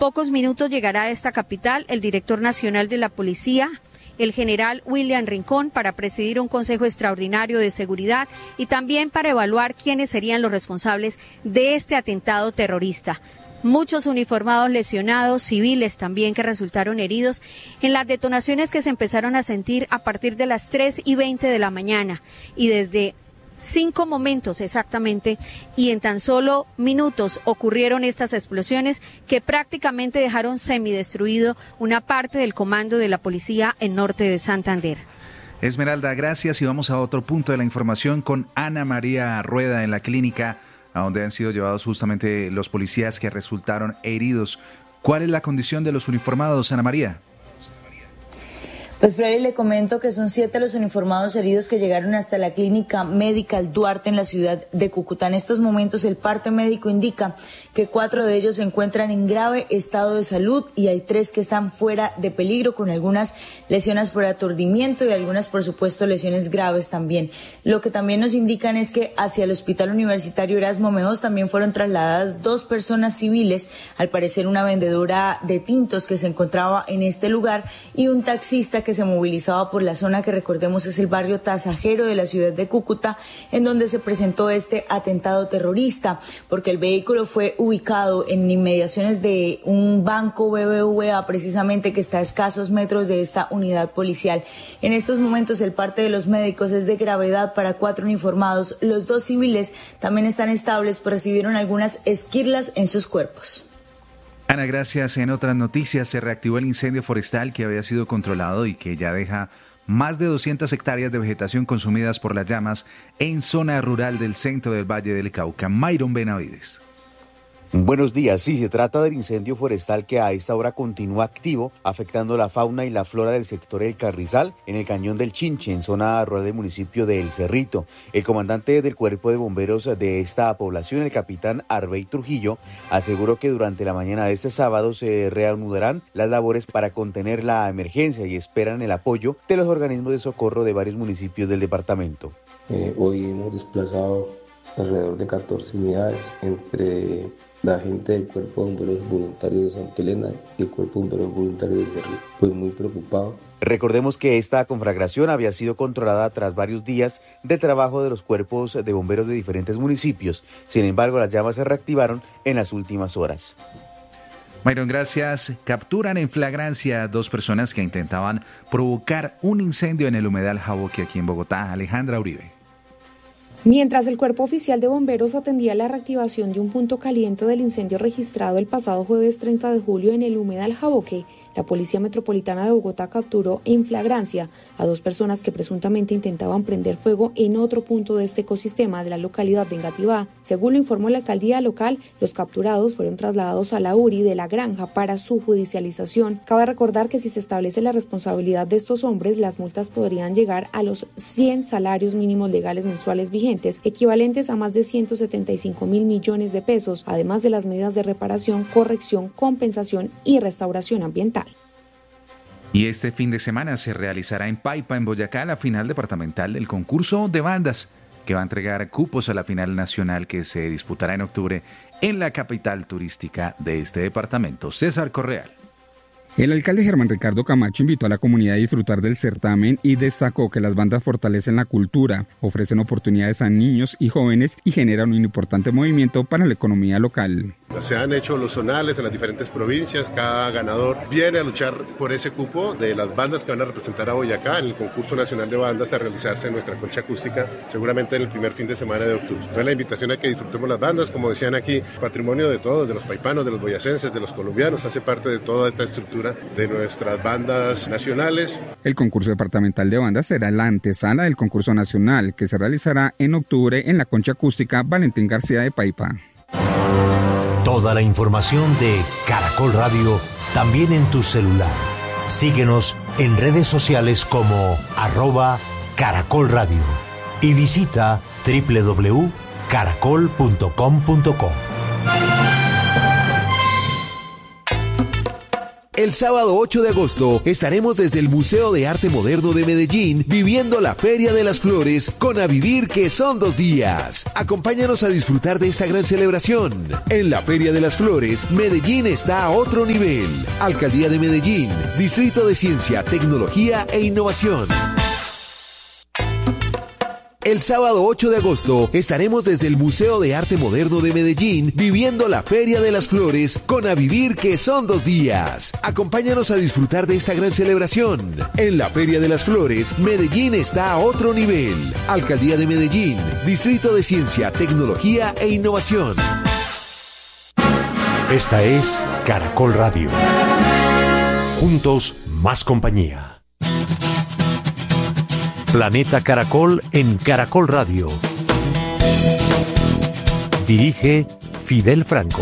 pocos minutos llegará a esta capital el director nacional de la policía, el general William Rincón, para presidir un consejo extraordinario de seguridad y también para evaluar quiénes serían los responsables de este atentado terrorista. Muchos uniformados lesionados, civiles también que resultaron heridos en las detonaciones que se empezaron a sentir a partir de las 3:20 de la mañana y desde 5 momentos exactamente, y en tan solo minutos ocurrieron estas explosiones que prácticamente dejaron semidestruido una parte del comando de la policía en norte de Santander. Esmeralda, gracias, y vamos a otro punto de la información con Ana María Rueda en la clínica a donde han sido llevados justamente los policías que resultaron heridos. ¿Cuál es la condición de los uniformados, Ana María? Pues Freddy, le comento que son 7 los uniformados heridos que llegaron hasta la clínica médica El Duarte en la ciudad de Cúcuta. En estos momentos el parte médico indica que 4 de ellos se encuentran en grave estado de salud y hay 3 que están fuera de peligro con algunas lesiones por aturdimiento y algunas, por supuesto, lesiones graves también. Lo que también nos indican es que hacia el Hospital Universitario Erasmo Meos también fueron trasladadas 2 personas civiles, al parecer una vendedora de tintos que se encontraba en este lugar y un taxista que se movilizaba por la zona que, recordemos, es el barrio Tasajero de la ciudad de Cúcuta, en donde se presentó este atentado terrorista, porque el vehículo fue ubicado en inmediaciones de un banco BBVA, precisamente, que está a escasos metros de esta unidad policial. En estos momentos el parte de los médicos es de gravedad para 4 uniformados. Los 2 civiles también están estables, pero recibieron algunas esquirlas en sus cuerpos. Ana, gracias. En otras noticias, se reactivó el incendio forestal que había sido controlado y que ya deja más de 200 hectáreas de vegetación consumidas por las llamas en zona rural del centro del Valle del Cauca. Myron Benavides. Buenos días. Sí, se trata del incendio forestal que a esta hora continúa activo, afectando la fauna y la flora del sector El Carrizal, en el cañón del Chinche, en zona rural del municipio de El Cerrito. El comandante del cuerpo de bomberos de esta población, el capitán Arbey Trujillo, aseguró que durante la mañana de este sábado se reanudarán las labores para contener la emergencia y esperan el apoyo de los organismos de socorro de varios municipios del departamento. Hoy hemos desplazado alrededor de 14 unidades entre la gente del Cuerpo de Bomberos Voluntarios de Santa Elena y el Cuerpo de Bomberos Voluntarios de Cerrito. Pues muy preocupado. Recordemos que esta conflagración había sido controlada tras varios días de trabajo de los cuerpos de bomberos de diferentes municipios. Sin embargo, las llamas se reactivaron en las últimas horas. Myron, gracias. Capturan en flagrancia 2 personas que intentaban provocar un incendio en el humedal Jaboque aquí en Bogotá. Alejandra Uribe. Mientras el Cuerpo Oficial de Bomberos atendía la reactivación de un punto caliente del incendio registrado el pasado jueves 30 de julio en el humedal Jaboque, la Policía Metropolitana de Bogotá capturó en flagrancia a 2 personas que presuntamente intentaban prender fuego en otro punto de este ecosistema de la localidad de Engativá. Según lo informó la alcaldía local, los capturados fueron trasladados a la URI de La Granja para su judicialización. Cabe recordar que si se establece la responsabilidad de estos hombres, las multas podrían llegar a los 100 salarios mínimos legales mensuales vigentes, equivalentes a más de 175.000 millones de pesos, además de las medidas de reparación, corrección, compensación y restauración ambiental. Y este fin de semana se realizará en Paipa, en Boyacá, la final departamental del concurso de bandas, que va a entregar cupos a la final nacional que se disputará en octubre en la capital turística de este departamento. César Correal. El alcalde Germán Ricardo Camacho invitó a la comunidad a disfrutar del certamen y destacó que las bandas fortalecen la cultura, ofrecen oportunidades a niños y jóvenes y generan un importante movimiento para la economía local. Se han hecho los zonales en las diferentes provincias, cada ganador viene a luchar por ese cupo de las bandas que van a representar a Boyacá en el concurso nacional de bandas a realizarse en nuestra concha acústica, seguramente en el primer fin de semana de octubre. Entonces la invitación a que disfrutemos las bandas, como decían aquí, patrimonio de todos, de los paipanos, de los boyacenses, de los colombianos, hace parte de toda esta estructura de nuestras bandas nacionales. El concurso departamental de bandas será la antesala del concurso nacional que se realizará en octubre en la concha acústica Valentín García de Paipa. Toda la información de Caracol Radio también en tu celular. Síguenos en redes sociales como @Caracol Radio y visita www.caracol.com.co. El sábado 8 de agosto estaremos desde el Museo de Arte Moderno de Medellín viviendo la Feria de las Flores con A Vivir, que son 2 días. Acompáñanos a disfrutar de esta gran celebración. En la Feria de las Flores, Medellín está a otro nivel. Alcaldía de Medellín, Distrito de Ciencia, Tecnología e Innovación. El sábado 8 de agosto estaremos desde el Museo de Arte Moderno de Medellín viviendo la Feria de las Flores con A Vivir, que son 2 días. Acompáñanos a disfrutar de esta gran celebración. En la Feria de las Flores, Medellín está a otro nivel. Alcaldía de Medellín, Distrito de Ciencia, Tecnología e Innovación. Esta es Caracol Radio. Juntos, más compañía. Planeta Caracol en Caracol Radio. Dirige Fidel Franco.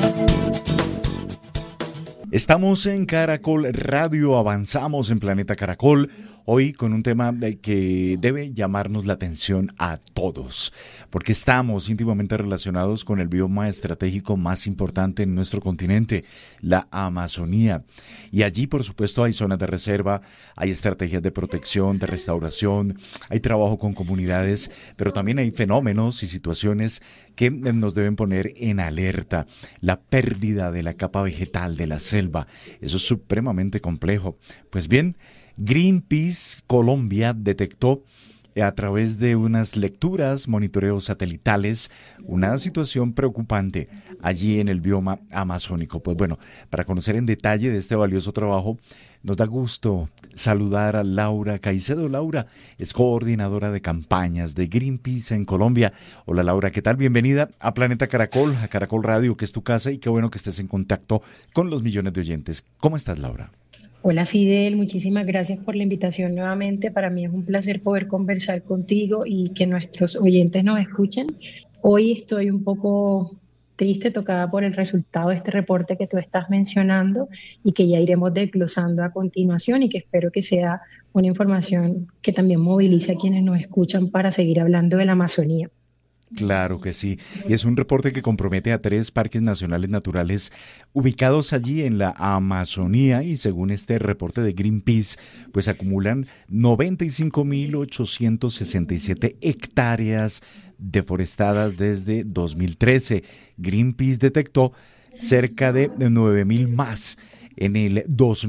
Estamos en Caracol Radio, avanzamos en Planeta Caracol, hoy con un tema que debe llamarnos la atención a todos, porque estamos íntimamente relacionados con el bioma estratégico más importante en nuestro continente, la Amazonía. Y allí, por supuesto, hay zonas de reserva, hay estrategias de protección, de restauración, hay trabajo con comunidades, pero también hay fenómenos y situaciones que nos deben poner en alerta. La pérdida de la capa vegetal de la selva, eso es supremamente complejo. Pues bien, Greenpeace Colombia detectó a través de unas lecturas, monitoreos satelitales, una situación preocupante allí en el bioma amazónico. Pues bueno, para conocer en detalle de este valioso trabajo, nos da gusto saludar a Laura Caicedo. Laura es coordinadora de campañas de Greenpeace en Colombia. Hola Laura, ¿qué tal? Bienvenida a Planeta Caracol, a Caracol Radio, que es tu casa, y qué bueno que estés en contacto con los millones de oyentes. ¿Cómo estás, Laura? Hola Fidel, muchísimas gracias por la invitación nuevamente. Para mí es un placer poder conversar contigo y que nuestros oyentes nos escuchen. Hoy estoy un poco triste, tocada por el resultado de este reporte que tú estás mencionando y que ya iremos desglosando a continuación, y que espero que sea una información que también movilice a quienes nos escuchan para seguir hablando de la Amazonía. Claro que sí, y es un reporte que compromete a 3 parques nacionales naturales ubicados allí en la Amazonía, y según este reporte de Greenpeace, pues acumulan 95.867 hectáreas deforestadas desde 2013. Greenpeace detectó cerca de 9.000 más en el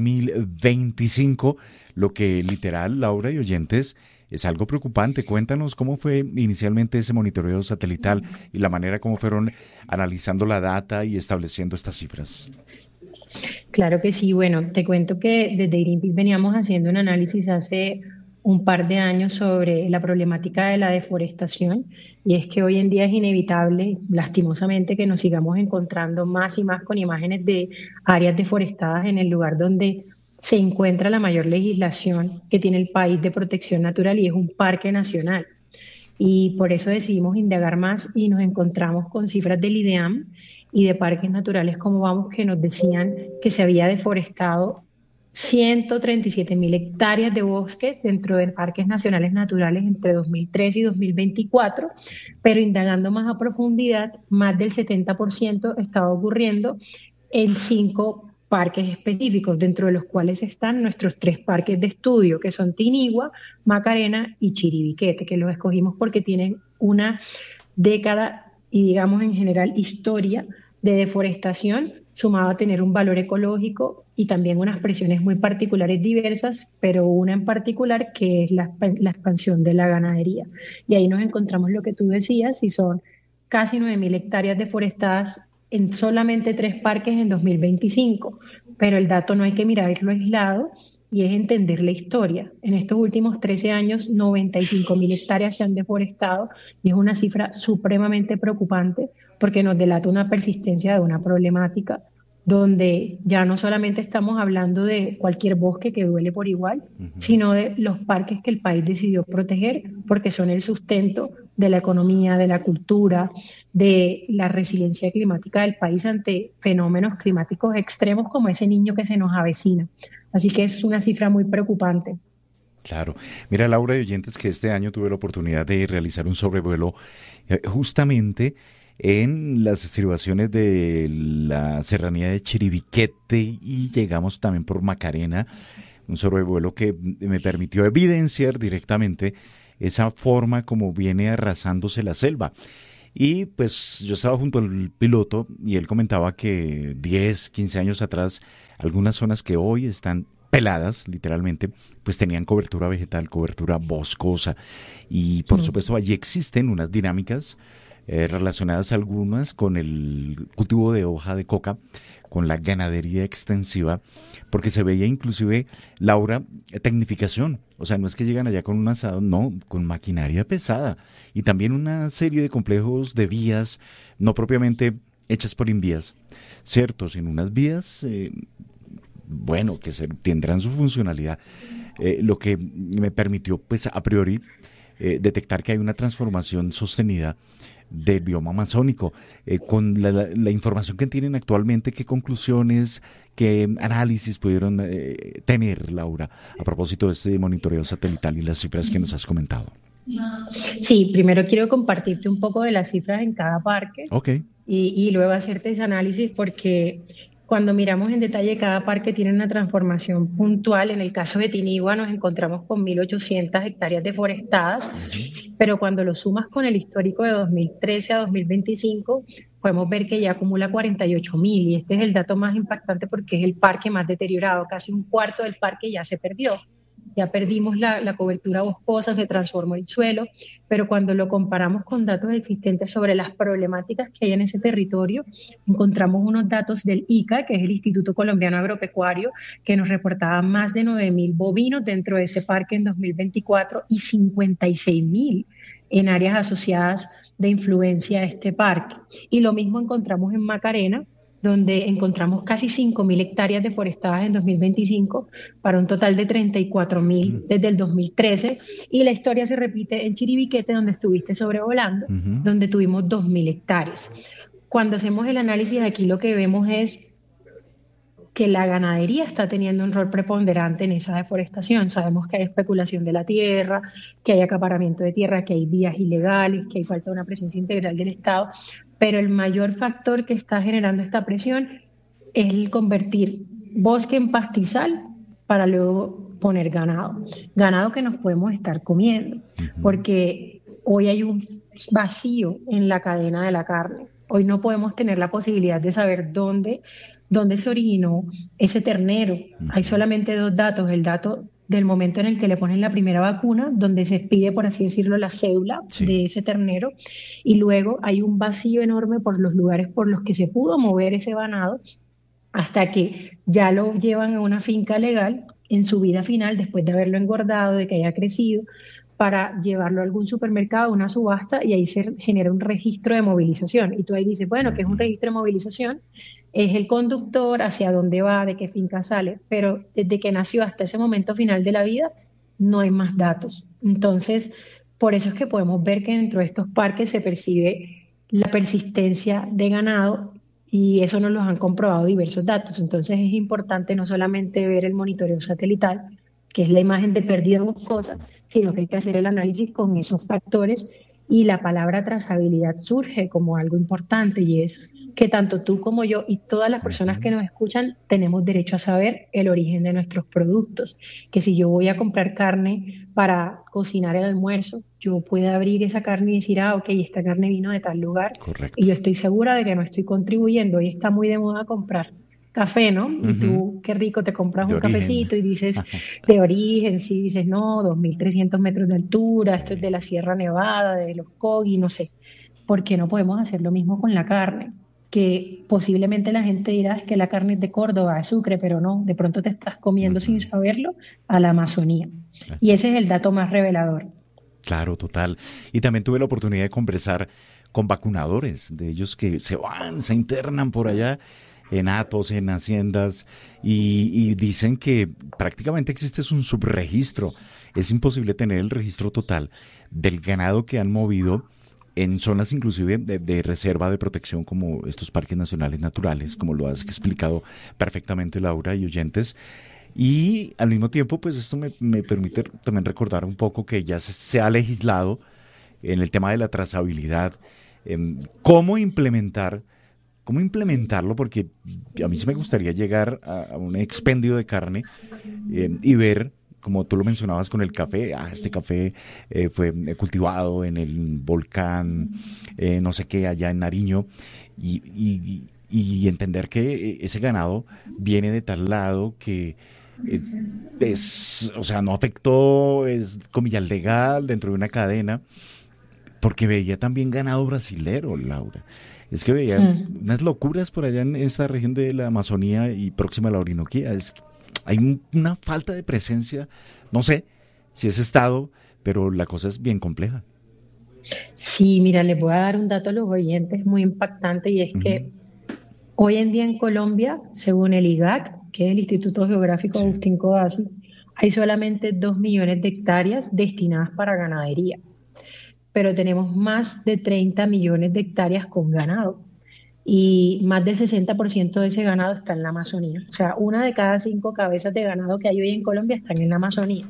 2025, lo que literal, Laura y oyentes, es algo preocupante. Cuéntanos cómo fue inicialmente ese monitoreo satelital y la manera como fueron analizando la data y estableciendo estas cifras. Claro que sí. Bueno, te cuento que desde Greenpeace veníamos haciendo un análisis hace un par de años sobre la problemática de la deforestación, y es que hoy en día es inevitable, lastimosamente, que nos sigamos encontrando más y más con imágenes de áreas deforestadas en el lugar donde se encuentra la mayor legislación que tiene el país de protección natural, y es un parque nacional. Y por eso decidimos indagar más y nos encontramos con cifras del IDEAM y de Parques Naturales como Vamos, que nos decían que se había deforestado 137.000 hectáreas de bosque dentro de parques nacionales naturales entre 2013 y 2024, pero indagando más a profundidad, más del 70% estaba ocurriendo en 5 parques específicos, dentro de los cuales están nuestros 3 parques de estudio, que son Tinigua, Macarena y Chiribiquete, que los escogimos porque tienen una década y, digamos, en general, historia de deforestación, sumado a tener un valor ecológico y también unas presiones muy particulares diversas, pero una en particular que es la expansión de la ganadería. Y ahí nos encontramos lo que tú decías, y son casi 9.000 hectáreas deforestadas en solamente 3 parques en 2025, pero el dato no hay que mirarlo aislado, y es entender la historia. En estos últimos 13 años, 95.000 hectáreas se han deforestado, y es una cifra supremamente preocupante porque nos delata una persistencia de una problemática donde ya no solamente estamos hablando de cualquier bosque que duele por igual, sino de los parques que el país decidió proteger porque son el sustento de la economía, de la cultura, de la resiliencia climática del país ante fenómenos climáticos extremos como ese Niño que se nos avecina. Así que es una cifra muy preocupante. Claro. Mira, Laura y oyentes, que este año tuve la oportunidad de realizar un sobrevuelo justamente en las estribaciones de la serranía de Chiribiquete y llegamos también por Macarena, un sobrevuelo que me permitió evidenciar directamente esa forma como viene arrasándose la selva. Y pues yo estaba junto al piloto y él comentaba que 10, 15 años atrás, algunas zonas que hoy están peladas, literalmente, pues tenían cobertura vegetal, cobertura boscosa. Y por supuesto allí existen unas dinámicas relacionadas algunas con el cultivo de hoja de coca, con la ganadería extensiva, porque se veía inclusive, Laura, tecnificación. O sea, no es que llegan allá con un asado, no, con maquinaria pesada. Y también una serie de complejos de vías, no propiamente hechas por invías, cierto, sino unas vías, bueno, que tendrán su funcionalidad. Lo que me permitió, pues, a priori, detectar que hay una transformación sostenida del bioma amazónico. Con la información que tienen actualmente, ¿qué conclusiones, qué análisis pudieron tener, Laura, a propósito de este monitoreo satelital y las cifras que nos has comentado? Sí, primero quiero compartirte un poco de las cifras en cada parque. Okay. Y luego hacerte ese análisis, porque cuando miramos en detalle, cada parque tiene una transformación puntual. En el caso de Tinigua nos encontramos con 1.800 hectáreas deforestadas, pero cuando lo sumas con el histórico de 2013 a 2025, podemos ver que ya acumula 48.000, y este es el dato más impactante porque es el parque más deteriorado. Casi un cuarto del parque ya se perdió. Ya perdimos la cobertura boscosa, se transformó el suelo, pero cuando lo comparamos con datos existentes sobre las problemáticas que hay en ese territorio, encontramos unos datos del ICA, que es el Instituto Colombiano Agropecuario, que nos reportaba más de 9.000 bovinos dentro de ese parque en 2024 y 56.000 en áreas asociadas de influencia a este parque. Y lo mismo encontramos en Macarena, donde encontramos casi 5.000 hectáreas deforestadas en 2025 para un total de 34.000 desde el 2013, y la historia se repite en Chiribiquete, donde estuviste sobrevolando, donde tuvimos 2.000 hectáreas. Cuando hacemos el análisis aquí, lo que vemos es que la ganadería está teniendo un rol preponderante en esa deforestación. Sabemos que hay especulación de la tierra, que hay acaparamiento de tierra, que hay vías ilegales, que hay falta de una presencia integral del Estado, pero el mayor factor que está generando esta presión es el convertir bosque en pastizal para luego poner ganado que nos podemos estar comiendo, porque hoy hay un vacío en la cadena de la carne. Hoy no podemos tener la posibilidad de saber dónde se originó ese ternero. Hay solamente dos datos: el dato del momento en el que le ponen la primera vacuna, donde se pide, por así decirlo, la cédula de ese ternero, y luego hay un vacío enorme por los lugares por los que se pudo mover ese ganado hasta que ya lo llevan a una finca legal en su vida final, después de haberlo engordado, de que haya crecido, para llevarlo a algún supermercado, a una subasta, y ahí se genera un registro de movilización. Y tú ahí dices, bueno, ¿qué es un registro de movilización? Es el conductor, hacia dónde va, de qué finca sale, pero desde que nació hasta ese momento final de la vida no hay más datos. Entonces, por eso es que podemos ver que dentro de estos parques se percibe la persistencia de ganado, y eso nos lo han comprobado diversos datos. Entonces es importante no solamente ver el monitoreo satelital, que es la imagen de pérdida boscosa, sino que hay que hacer el análisis con esos factores, y la palabra trazabilidad surge como algo importante, y es que tanto tú como yo y todas las personas que nos escuchan tenemos derecho a saber el origen de nuestros productos, que si yo voy a comprar carne para cocinar el almuerzo, yo puedo abrir esa carne y decir, ok, esta carne vino de tal lugar. Correcto. Y yo estoy segura de que no estoy contribuyendo. Hoy está muy de moda comprar café, ¿no? Y tú, qué rico, te compras un cafecito y dices, de origen, sí, dices, no, 2.300 metros de altura, esto es de la Sierra Nevada, de los Kogi, no sé. ¿Por qué no podemos hacer lo mismo con la carne? Que posiblemente la gente dirá, es que la carne es de Córdoba, de Sucre, pero no, de pronto te estás comiendo sin saberlo a la Amazonía. Y ese es el dato más revelador. Claro, total. Y también tuve la oportunidad de conversar con vacunadores, de ellos que se internan por allá en hatos, en haciendas, y dicen que prácticamente existe un subregistro. Es imposible tener el registro total del ganado que han movido en zonas inclusive de reserva de protección, como estos parques nacionales naturales, como lo has explicado perfectamente, Laura y oyentes. Y al mismo tiempo, pues esto me permite también recordar un poco que ya se ha legislado en el tema de la trazabilidad, ¿Cómo implementarlo? Porque a mí sí me gustaría llegar a un expendio de carne y ver, como tú lo mencionabas con el café, este café fue cultivado en el volcán, no sé qué, allá en Nariño, y entender que ese ganado viene de tal lado que no afectó, es comillas legal dentro de una cadena, porque veía también ganado brasilero, Laura. Es que veía unas locuras por allá en esta región de la Amazonía y próxima a la Orinoquía. Hay una falta de presencia, no sé si es Estado, pero la cosa es bien compleja. Sí, mira, les voy a dar un dato a los oyentes muy impactante, y es que hoy en día en Colombia, según el IGAC, que es el Instituto Geográfico Agustín Codazzi, hay solamente 2 millones de hectáreas destinadas para ganadería, pero tenemos más de 30 millones de hectáreas con ganado, y más del 60% de ese ganado está en la Amazonía. O sea, 1 de cada 5 cabezas de ganado que hay hoy en Colombia están en la Amazonía.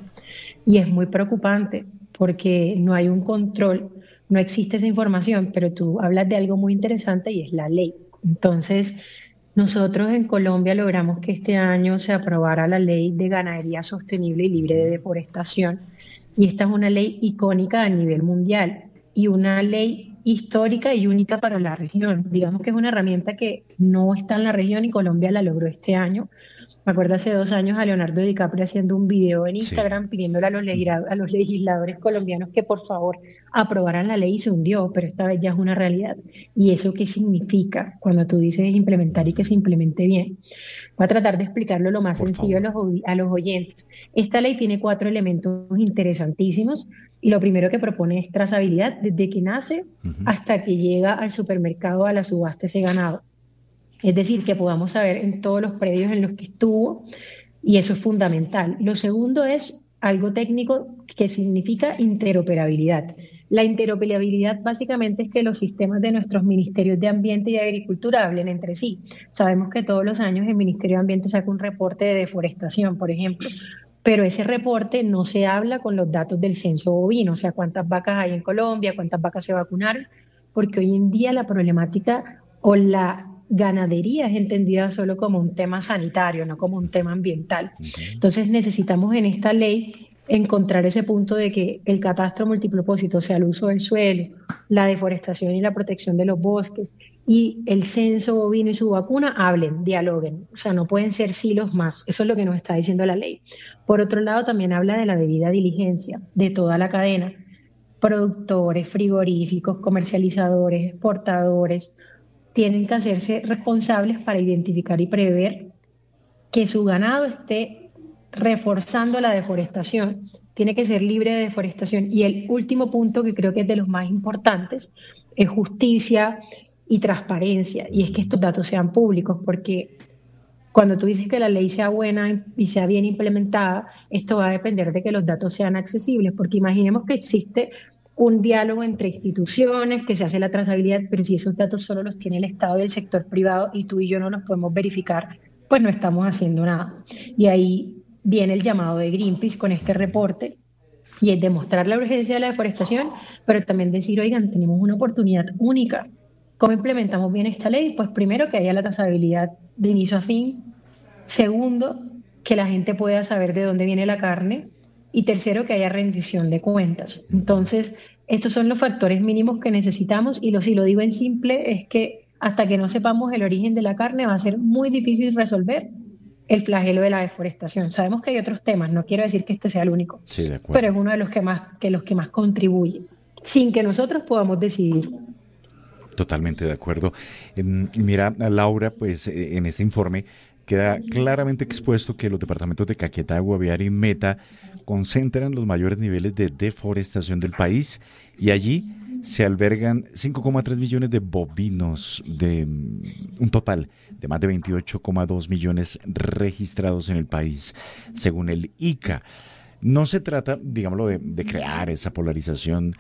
Y es muy preocupante porque no hay un control, no existe esa información, pero tú hablas de algo muy interesante y es la ley. Entonces, nosotros en Colombia logramos que este año se aprobara la ley de ganadería sostenible y libre de deforestación. Y esta es una ley icónica a nivel mundial y una ley histórica y única para la región. Digamos que es una herramienta que no está en la región y Colombia la logró este año. Me acuerdo hace 2 años a Leonardo DiCaprio haciendo un video en Instagram pidiéndole a los legisladores colombianos que por favor aprobaran la ley, y se hundió, pero esta vez ya es una realidad. ¿Y eso qué significa cuando tú dices implementar y que se implemente bien? Voy a tratar de explicarlo lo más sencillo a los oyentes. Esta ley tiene 4 elementos interesantísimos, y lo primero que propone es trazabilidad desde que nace hasta que llega al supermercado, a la subasta, ese ganado. Es decir, que podamos saber en todos los predios en los que estuvo, y eso es fundamental. Lo segundo es algo técnico que significa interoperabilidad. La interoperabilidad básicamente es que los sistemas de nuestros ministerios de Ambiente y Agricultura hablen entre sí. Sabemos que todos los años el Ministerio de Ambiente saca un reporte de deforestación, por ejemplo, pero ese reporte no se habla con los datos del censo bovino, o sea, cuántas vacas hay en Colombia, cuántas vacas se vacunaron, porque hoy en día la problemática o la ganadería es entendida solo como un tema sanitario, no como un tema ambiental. Entonces necesitamos en esta ley encontrar ese punto de que el catastro multipropósito, o sea, el uso del suelo, la deforestación y la protección de los bosques, y el censo bovino y su vacuna hablen, dialoguen. O sea, no pueden ser silos más. Eso es lo que nos está diciendo la ley. Por otro lado, también habla de la debida diligencia de toda la cadena. Productores, frigoríficos, comercializadores, exportadores, tienen que hacerse responsables para identificar y prever que su ganado esté reforzando la deforestación. Tiene que ser libre de deforestación. Y el último punto, que creo que es de los más importantes, es justicia y transparencia. Y es que estos datos sean públicos, porque cuando tú dices que la ley sea buena y sea bien implementada, esto va a depender de que los datos sean accesibles, porque imaginemos que existe un diálogo entre instituciones, que se hace la trazabilidad, pero si esos datos solo los tiene el Estado y el sector privado y tú y yo no los podemos verificar, pues no estamos haciendo nada. Y ahí viene el llamado de Greenpeace con este reporte, y es demostrar la urgencia de la deforestación, pero también decir, oigan, tenemos una oportunidad única. ¿Cómo implementamos bien esta ley? Pues primero, que haya la trazabilidad de inicio a fin. Segundo, que la gente pueda saber de dónde viene la carne. Y tercero, que haya rendición de cuentas. Entonces, estos son los factores mínimos que necesitamos, y si lo digo en simple, es que hasta que no sepamos el origen de la carne va a ser muy difícil resolver el flagelo de la deforestación. Sabemos que hay otros temas, no quiero decir que este sea el único, sí, de acuerdo, pero es uno de los que más contribuye, sin que nosotros podamos decidir. Totalmente de acuerdo. Mira, Laura, pues en este informe queda claramente expuesto que los departamentos de Caquetá, Guaviare y Meta concentran los mayores niveles de deforestación del país, y allí se albergan 5,3 millones de bovinos, de un total de más de 28,2 millones registrados en el país, según el ICA. No se trata, digámoslo, de crear esa polarización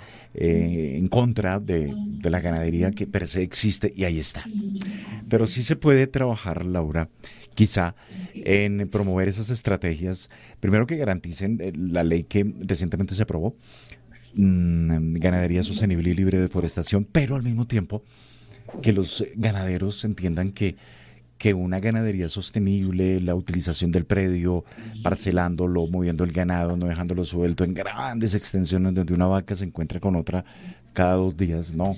en contra de la ganadería, que per se existe y ahí está. Pero sí se puede trabajar, Laura, quizá en promover esas estrategias, primero que garanticen la ley que recientemente se aprobó, ganadería sostenible y libre de deforestación, pero al mismo tiempo que los ganaderos entiendan que una ganadería sostenible, la utilización del predio, parcelándolo, moviendo el ganado, no dejándolo suelto en grandes extensiones donde una vaca se encuentra con otra cada 2 días, no.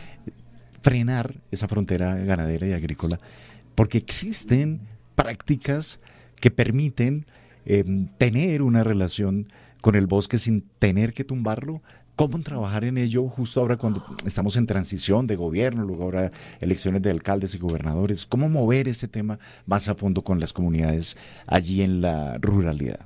Frenar esa frontera ganadera y agrícola, porque existen prácticas que permiten tener una relación con el bosque sin tener que tumbarlo. ¿Cómo trabajar en ello justo ahora cuando estamos en transición de gobierno, luego ahora elecciones de alcaldes y gobernadores? ¿Cómo mover este tema más a fondo con las comunidades allí en la ruralidad?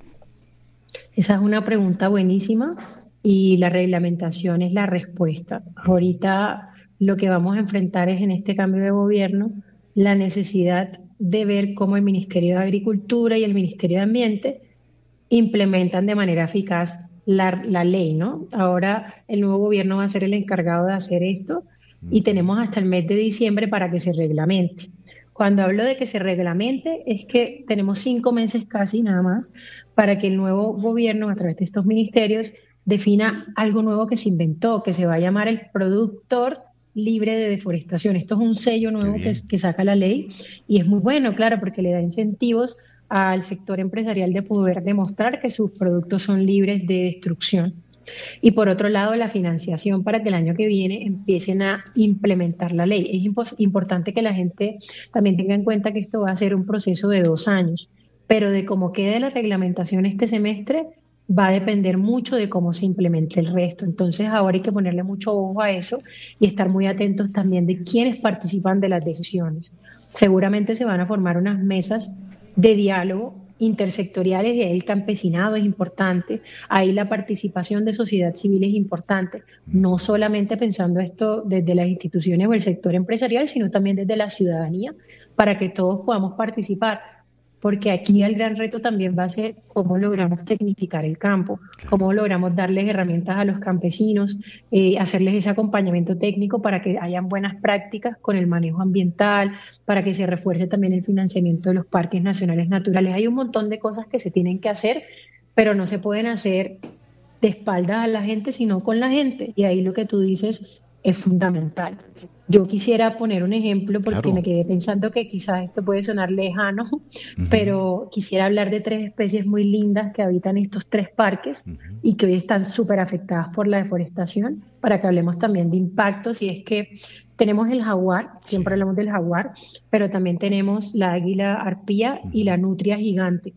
Esa es una pregunta buenísima y la reglamentación es la respuesta. Ahorita lo que vamos a enfrentar es, en este cambio de gobierno, la necesidad de ver cómo el Ministerio de Agricultura y el Ministerio de Ambiente implementan de manera eficaz la ley, ¿no? Ahora el nuevo gobierno va a ser el encargado de hacer esto y tenemos hasta el mes de diciembre para que se reglamente. Cuando hablo de que se reglamente es que tenemos 5 meses casi nada más para que el nuevo gobierno, a través de estos ministerios, defina algo nuevo que se inventó, que se va a llamar el productor libre de deforestación. Esto es un sello nuevo que saca la ley y es muy bueno, claro, porque le da incentivos al sector empresarial de poder demostrar que sus productos son libres de destrucción. Y por otro lado, la financiación para que el año que viene empiecen a implementar la ley. Es importante que la gente también tenga en cuenta que esto va a ser un proceso de 2 años, pero de cómo quede la reglamentación este semestre va a depender mucho de cómo se implemente el resto. Entonces ahora hay que ponerle mucho ojo a eso y estar muy atentos también de quiénes participan de las decisiones. Seguramente se van a formar unas mesas de diálogo intersectoriales y ahí el campesinado es importante, ahí la participación de sociedad civil es importante, no solamente pensando esto desde las instituciones o el sector empresarial, sino también desde la ciudadanía, para que todos podamos participar. Porque aquí el gran reto también va a ser cómo logramos tecnificar el campo, cómo logramos darles herramientas a los campesinos, hacerles ese acompañamiento técnico para que hayan buenas prácticas con el manejo ambiental, para que se refuerce también el financiamiento de los parques nacionales naturales. Hay un montón de cosas que se tienen que hacer, pero no se pueden hacer de espaldas a la gente, sino con la gente. Y ahí lo que tú dices es fundamental. Yo quisiera poner un ejemplo porque me quedé pensando que quizás esto puede sonar lejano, pero quisiera hablar de 3 especies muy lindas que habitan estos 3 parques y que hoy están súper afectadas por la deforestación, para que hablemos también de impactos. Y es que tenemos el jaguar, siempre hablamos del jaguar, pero también tenemos la águila arpía y la nutria gigante.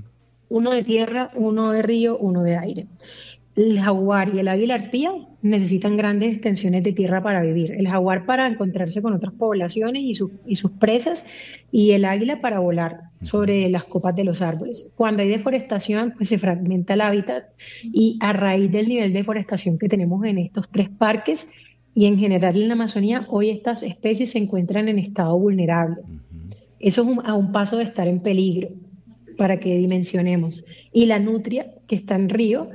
Uno de tierra, uno de río, uno de aire. El jaguar y el águila arpía necesitan grandes extensiones de tierra para vivir. El jaguar para encontrarse con otras poblaciones y sus presas, y el águila para volar sobre las copas de los árboles. Cuando hay deforestación, pues se fragmenta el hábitat, y a raíz del nivel de deforestación que tenemos en estos 3 parques y en general en la Amazonía, hoy estas especies se encuentran en estado vulnerable. Eso es a un paso de estar en peligro, para que dimensionemos. Y la nutria, que está en río,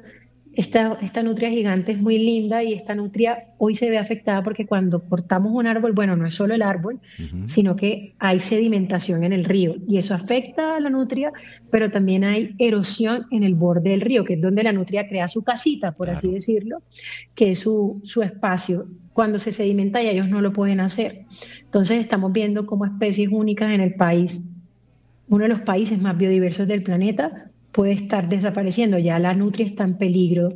esta nutria gigante es muy linda, y esta nutria hoy se ve afectada porque cuando cortamos un árbol, bueno, no es solo el árbol, sino que hay sedimentación en el río y eso afecta a la nutria, pero también hay erosión en el borde del río, que es donde la nutria crea su casita, por así decirlo, que es su espacio. Cuando se sedimenta ya ellos no lo pueden hacer. Entonces estamos viendo cómo especies únicas en el país, uno de los países más biodiversos del planeta, puede estar desapareciendo. Ya la nutria está en peligro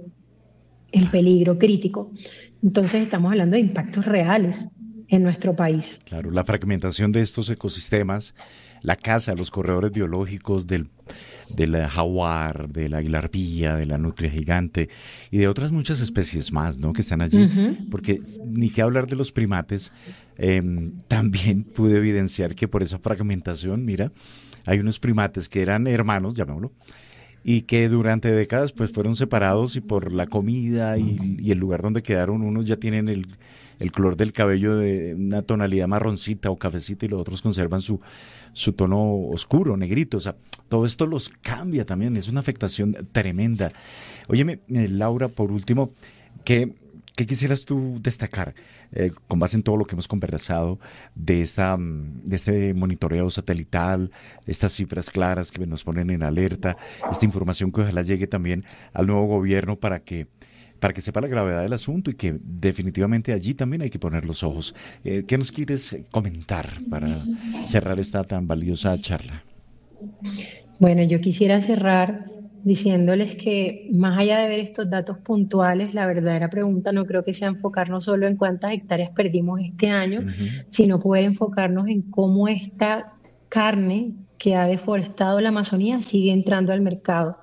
crítico. Entonces estamos hablando de impactos reales en nuestro país. Claro, la fragmentación de estos ecosistemas, la caza, los corredores biológicos del jaguar, del águila arpía, de la nutria gigante y de otras muchas especies más, ¿no?, que están allí. Porque ni que hablar de los primates, también pude evidenciar que por esa fragmentación, mira, hay unos primates que eran hermanos, llamémoslo, y que durante décadas pues fueron separados, y por la comida y el lugar donde quedaron, unos ya tienen el color del cabello de una tonalidad marroncita o cafecita, y los otros conservan su tono oscuro, negrito. O sea, todo esto los cambia también, es una afectación tremenda. Óyeme, Laura, por último, ¿qué quisieras tú destacar con base en todo lo que hemos conversado de este monitoreo satelital, estas cifras claras que nos ponen en alerta, esta información que ojalá llegue también al nuevo gobierno para que para que sepa la gravedad del asunto y que definitivamente allí también hay que poner los ojos. ¿Qué nos quieres comentar para cerrar esta tan valiosa charla? Bueno, yo quisiera cerrar diciéndoles que más allá de ver estos datos puntuales, la verdadera pregunta no creo que sea enfocarnos solo en cuántas hectáreas perdimos este año, sino poder enfocarnos en cómo esta carne que ha deforestado la Amazonía sigue entrando al mercado.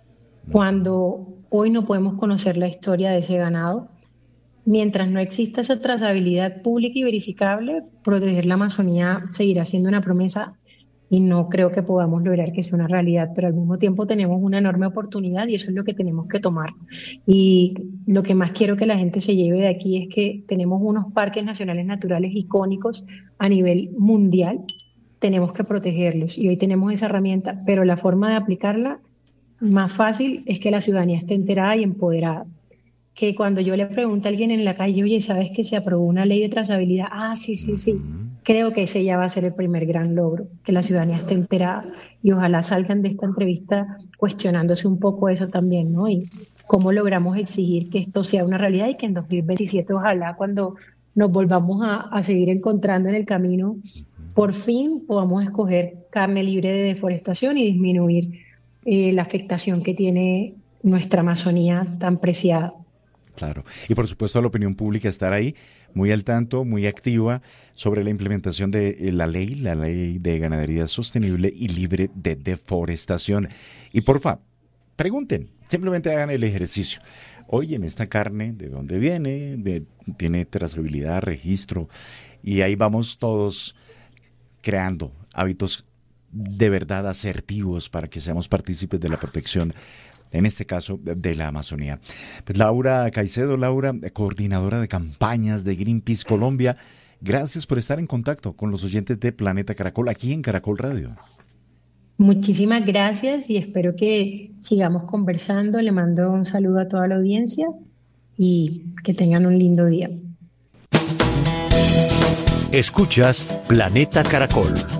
Cuando hoy no podemos conocer la historia de ese ganado, mientras no exista esa trazabilidad pública y verificable, proteger la Amazonía seguirá siendo una promesa y no creo que podamos lograr que sea una realidad, pero al mismo tiempo tenemos una enorme oportunidad y eso es lo que tenemos que tomar. Y lo que más quiero que la gente se lleve de aquí es que tenemos unos parques nacionales naturales icónicos a nivel mundial, tenemos que protegerlos y hoy tenemos esa herramienta, pero la forma de aplicarla más fácil es que la ciudadanía esté enterada y empoderada. Que cuando yo le pregunto a alguien en la calle, oye, ¿sabes que se aprobó una ley de trazabilidad? Ah, sí. Creo que ese ya va a ser el primer gran logro, que la ciudadanía esté enterada y ojalá salgan de esta entrevista cuestionándose un poco eso también, ¿no? Y cómo logramos exigir que esto sea una realidad y que en 2027 ojalá cuando nos volvamos a seguir encontrando en el camino, por fin podamos escoger carne libre de deforestación y disminuir la afectación que tiene nuestra Amazonía tan preciada. Claro, y por supuesto la opinión pública estar ahí muy al tanto, muy activa sobre la implementación de la ley de ganadería sostenible y libre de deforestación. Y porfa, pregunten, simplemente hagan el ejercicio. Oye, en esta carne, ¿de dónde viene? ¿Tiene trazabilidad, registro? Y ahí vamos todos creando hábitos de verdad asertivos para que seamos partícipes de la protección, en este caso, de la Amazonía. Pues Laura Caicedo, coordinadora de campañas de Greenpeace Colombia, gracias por estar en contacto con los oyentes de Planeta Caracol aquí en Caracol Radio. Muchísimas gracias y espero que sigamos conversando. Le mando un saludo a toda la audiencia y que tengan un lindo día. Escuchas Planeta Caracol.